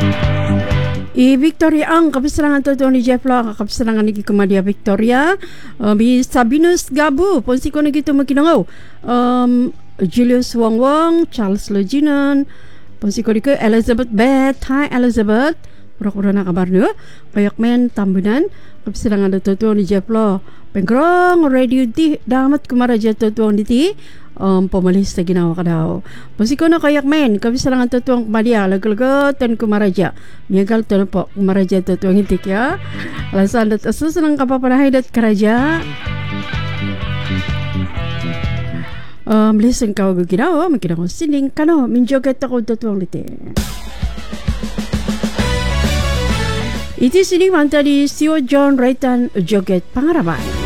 Victoria ang kapisarangan to ni Jeff Law kapisarangan ni Kumadia Victoria Sabinus Gabu ponsi ko na gito makinangaw Julius Wong Wong Charles Loginan ponsi ko dito Elizabeth Beth hi Elizabeth pura-pura na kabar nyo kayak men tambunan kapisarangan to ni Jeff Law pengkrong radio di damat kumaraja to niti pemalis na ginawa ka daw. Musiko na kayak men, kapisalangan tutuang kumadia, lagalagot dan kumaraja. Miyagal to na po, kumaraja tutuang hitik ya. Alasan dat asus ng kapapanahay dat karaja. Listen ka wag ginawa, magkina ko siling kano, minjoget ako tutuang liti. Iti siling manta di Sio John Raitan Joget Pangaraman.